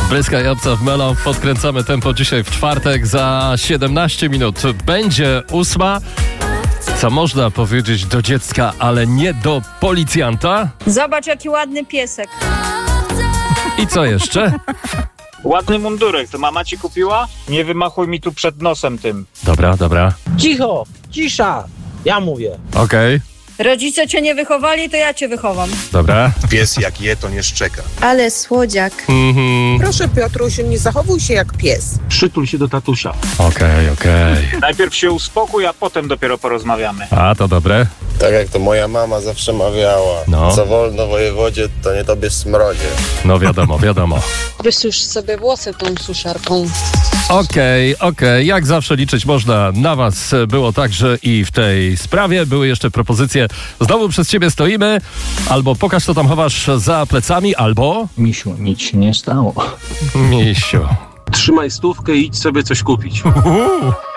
Bryska i Obca w Melo. Podkręcamy tempo dzisiaj w czwartek. Za 17 minut będzie 8. Co można powiedzieć do dziecka, ale nie do policjanta? Zobacz, jaki ładny piesek. I co jeszcze? Ładny mundurek, to mama ci kupiła? Nie wymachuj mi tu przed nosem tym. Dobra. Cicho, cisza, ja mówię. Okej. Rodzice cię nie wychowali, to ja cię wychowam. Dobra. Pies jak je, to nie szczeka. Ale słodziak. Proszę, Piotrusiu, nie zachowuj się jak pies. Przytul się do tatusia. Okej. Najpierw się uspokój, a potem dopiero porozmawiamy. A, to dobre. Tak jak to moja mama zawsze mawiała. No. Co wolno wojewodzie, to nie tobie smrodzie. No wiadomo. Wysusz sobie włosy tą suszarką. Okej. Jak zawsze liczyć można na was. Było także i w tej sprawie. Były jeszcze propozycje. Znowu przez ciebie stoimy. Albo pokaż, co tam chowasz za plecami, albo... Misiu, nic się nie stało. Misiu. Trzymaj stówkę i idź sobie coś kupić.